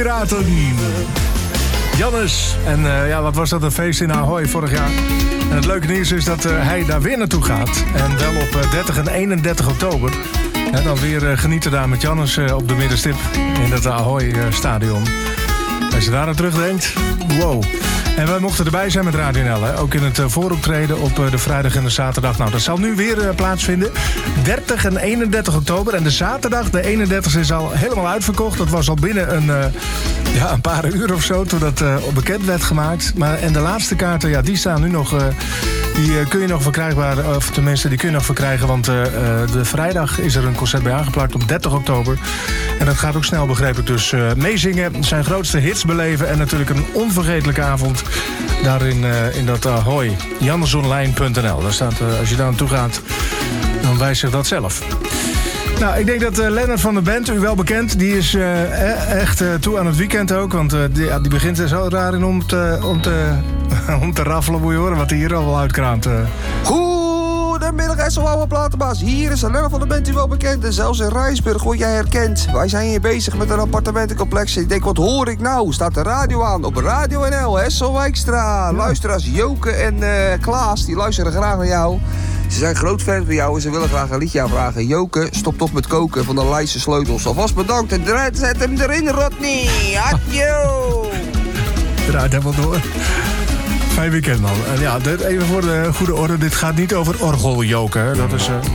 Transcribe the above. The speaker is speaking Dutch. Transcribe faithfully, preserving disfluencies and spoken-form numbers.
Piraten. Jannes. En uh, ja, wat was dat een feest in Ahoy vorig jaar. En het leuke nieuws is dat uh, hij daar weer naartoe gaat. En wel op uh, dertig en eenendertig oktober. En dan weer uh, genieten daar met Jannes uh, op de middenstip in het Ahoy uh, stadion. Als je daar aan terugdenkt, wow. En wij mochten erbij zijn met Radio N L, hè? Ook in het uh, vooroptreden op uh, de vrijdag en de zaterdag. Nou, dat zal nu weer uh, plaatsvinden. dertig en eenendertig oktober. En de zaterdag, de eenendertigste, is al helemaal uitverkocht. Dat was al binnen een, uh, ja, een paar uur of zo toen dat uh, bekend werd gemaakt. Maar, en de laatste kaarten, ja, die staan nu nog... Uh, die uh, kun je nog verkrijgbaar, of tenminste, die kun je nog verkrijgen. Want uh, uh, de vrijdag is er een concert bij aangeplakt op dertig oktober. En dat gaat ook snel, begreep ik. Dus uh, meezingen, zijn grootste hits beleven. En natuurlijk een onvergetelijke avond daarin uh, in dat Ahoy. jannesonline punt n l. Daar staat, uh, als je daar naartoe gaat, dan wijst zich dat zelf. Nou, ik denk dat uh, Lennart van de band, u wel bekend, die is uh, echt uh, toe aan het weekend ook. Want uh, die, ja, die begint er zo raar in om te, om te, om te raffelen, moet je horen, wat hij hier al wel uitkraamt. Uh. Goedemiddag, S O oude platenbaas. Hier is Lennart van de band, u wel bekend. En zelfs in Rijnsburg word jij herkend. Wij zijn hier bezig met een appartementencomplex. Ik denk, wat hoor ik nou? Staat de radio aan op Radio N L, S O Wijkstra. Luisteraars Joke en uh, Klaas, die luisteren graag naar jou. Ze zijn groot fan van jou en ze willen graag een liedje aanvragen. Joke, stop toch met koken van de Leidse sleutels. Alvast bedankt en zet hem erin, Rodney. Adjo! Draait helemaal door. Fijn weekend, man. En ja, dit even voor de goede orde. Dit gaat niet over orgeljoken. Dat is... Uh...